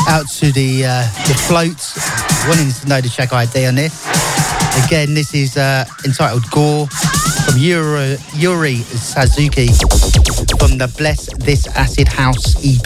Out to the floats, wanting to know the track ID on this. Again, this is entitled Gore from Yuri Suzuki from the Bless This Acid House EP.